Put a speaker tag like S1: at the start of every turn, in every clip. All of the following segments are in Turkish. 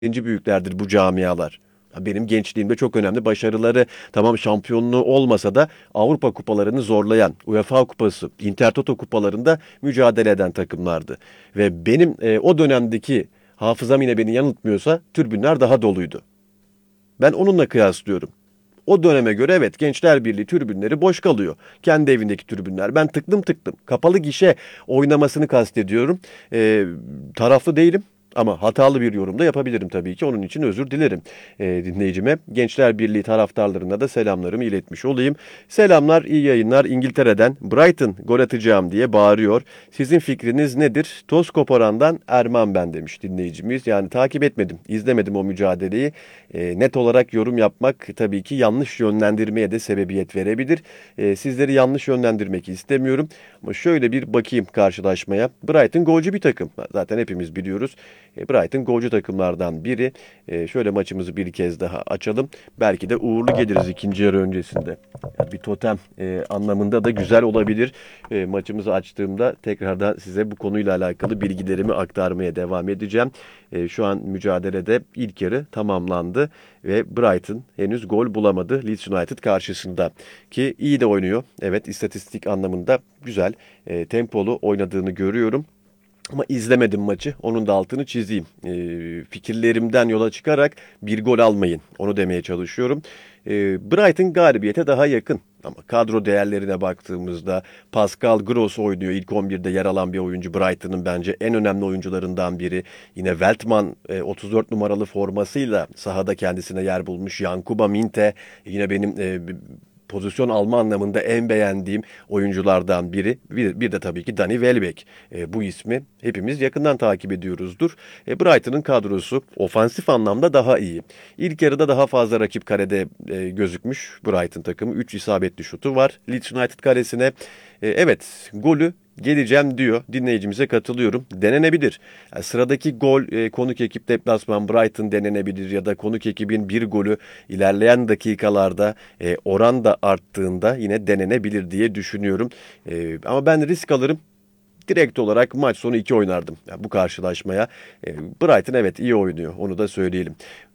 S1: birinci büyüklerdir bu camialar. Benim gençliğimde çok önemli başarıları, tamam şampiyonluğu olmasa da Avrupa kupalarını zorlayan, UEFA kupası, Intertoto kupalarında mücadele eden takımlardı. Ve benim o dönemdeki hafızam yine beni yanıltmıyorsa tribünler daha doluydu. Ben onunla kıyaslıyorum. O döneme göre evet Gençler Birliği tribünleri boş kalıyor. Kendi evindeki tribünler. Ben tıklım tıklım kapalı gişe oynamasını kastediyorum. Taraflı değilim ama hatalı bir yorum da yapabilirim tabii ki. Onun için özür dilerim dinleyicime. Gençler Birliği taraftarlarına da selamlarımı iletmiş olayım. Selamlar, iyi yayınlar. İngiltere'den Brighton gol atacağım diye bağırıyor. Sizin fikriniz nedir? Toz koparandan Erman ben demiş dinleyicimiz. Yani takip etmedim, izlemedim o mücadeleyi. Net olarak yorum yapmak tabii ki yanlış yönlendirmeye de sebebiyet verebilir. Sizleri yanlış yönlendirmek istemiyorum. Ama şöyle bir bakayım karşılaşmaya. Brighton golcü bir takım. Zaten hepimiz biliyoruz. Brighton golcü takımlardan biri. Şöyle maçımızı bir kez daha açalım. Belki de uğurlu geliriz ikinci yarı öncesinde. Yani bir totem anlamında da güzel olabilir. Maçımızı açtığımda tekrardan size bu konuyla alakalı bilgilerimi aktarmaya devam edeceğim. Şu an mücadelede ilk yarı tamamlandı ve Brighton henüz gol bulamadı Leeds United karşısında. Ki iyi de oynuyor. Evet, istatistik anlamında güzel, tempolu oynadığını görüyorum. Ama izlemedim maçı. Onun da altını çizeyim. Fikirlerimden yola çıkarak bir gol almayın. Onu demeye çalışıyorum. Brighton galibiyete daha yakın. Ama kadro değerlerine baktığımızda Pascal Gross oynuyor. İlk 11'de yer alan bir oyuncu. Brighton'ın bence en önemli oyuncularından biri. Yine Veltman 34 numaralı formasıyla sahada kendisine yer bulmuş. Yankuba Minte yine benim pozisyon alma anlamında en beğendiğim oyunculardan biri. Bir de tabii ki Danny Welbeck. Bu ismi hepimiz yakından takip ediyoruzdur. Brighton'ın kadrosu ofansif anlamda daha iyi. İlk yarıda daha fazla rakip kalede gözükmüş Brighton takımı. 3 isabetli şutu var Leeds United kalesine. Evet, golü geleceğim diyor. Dinleyicimize katılıyorum. Denenebilir. Yani sıradaki gol konuk ekip deplasman Brighton denenebilir ya da konuk ekibin bir golü ilerleyen dakikalarda oran da arttığında yine denenebilir diye düşünüyorum. Ama ben risk alırım. Direkt olarak maç sonu 2 oynardım yani bu karşılaşmaya. Brighton evet iyi oynuyor. Onu da söyleyelim.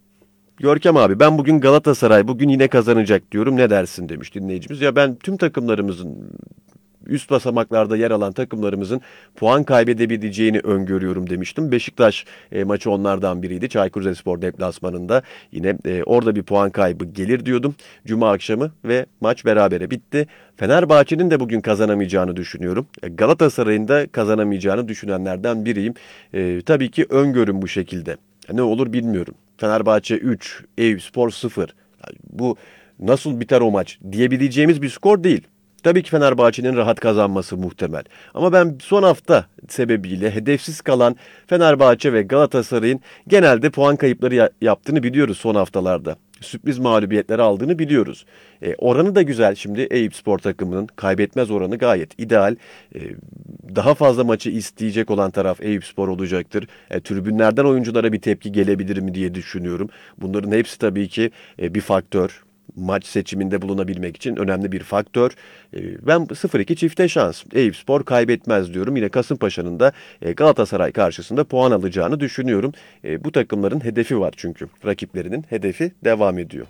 S1: Görkem abi ben bugün Galatasaray bugün yine kazanacak diyorum. Ne dersin demiş dinleyicimiz. Ya ben tüm takımlarımızın üst basamaklarda yer alan takımlarımızın puan kaybedebileceğini öngörüyorum demiştim. Beşiktaş maçı onlardan biriydi. Çaykur Rizespor deplasmanında yine orada bir puan kaybı gelir diyordum. Cuma akşamı ve maç berabere bitti. Fenerbahçe'nin de bugün kazanamayacağını düşünüyorum. Galatasaray'ın da kazanamayacağını düşünenlerden biriyim. Tabii ki öngörüm bu şekilde. Ne olur bilmiyorum. Fenerbahçe 3, Eyüpspor 0. Bu nasıl biter o maç diyebileceğimiz bir skor değil. Tabii ki Fenerbahçe'nin rahat kazanması muhtemel. Ama ben son hafta sebebiyle hedefsiz kalan Fenerbahçe ve Galatasaray'ın genelde puan kayıpları yaptığını biliyoruz son haftalarda. Sürpriz mağlubiyetleri aldığını biliyoruz. Oranı da güzel şimdi Eyüpspor takımının kaybetmez oranı gayet ideal. E, Daha fazla maçı isteyecek olan taraf Eyüpspor olacaktır. Tribünlerden oyunculara bir tepki gelebilir mi diye düşünüyorum. Bunların hepsi tabii ki bir faktör. Maç seçiminde bulunabilmek için önemli bir faktör. Ben 0-2 çifte şans. Eyüpspor kaybetmez diyorum. Yine Kasımpaşa'nın da Galatasaray karşısında puan alacağını düşünüyorum. Bu takımların hedefi var çünkü. Rakiplerinin hedefi devam ediyor.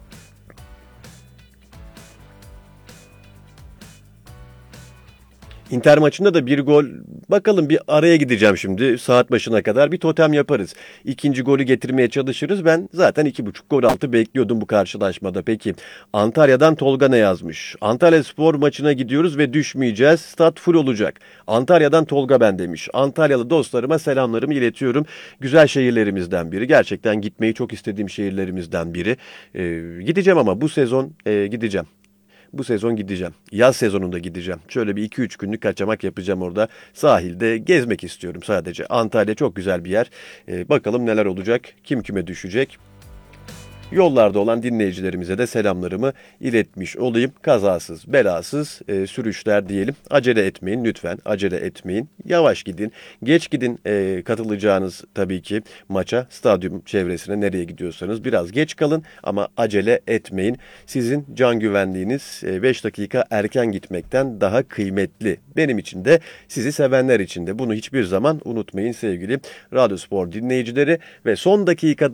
S1: Inter maçında da bir gol. Bakalım bir araya gideceğim şimdi. Saat başına kadar bir totem yaparız. İkinci golü getirmeye çalışırız. Ben zaten 2,5 gol altı bekliyordum bu karşılaşmada. Peki Antalya'dan Tolga ne yazmış? Antalya Spor maçına gidiyoruz ve düşmeyeceğiz. Stat full olacak. Antalya'dan Tolga ben demiş. Antalyalı dostlarıma selamlarımı iletiyorum. Güzel şehirlerimizden biri. Gerçekten gitmeyi çok istediğim şehirlerimizden biri. Gideceğim ama bu sezon gideceğim. Bu sezon gideceğim. Yaz sezonunda gideceğim. Şöyle bir 2-3 günlük kaçamak yapacağım orada. Sahilde gezmek istiyorum sadece. Antalya çok güzel bir yer. Bakalım neler olacak. Kim küme düşecek. Yollarda olan dinleyicilerimize de selamlarımı iletmiş olayım. Kazasız, belasız sürüşler diyelim. Acele etmeyin lütfen, acele etmeyin. Yavaş gidin, geç gidin katılacağınız tabii ki maça, stadyum çevresine nereye gidiyorsanız biraz geç kalın ama acele etmeyin. Sizin can güvenliğiniz 5 dakika erken gitmekten daha kıymetli. Benim için de sizi sevenler için de bunu hiçbir zaman unutmayın sevgili Radyospor dinleyicileri ve son dakikada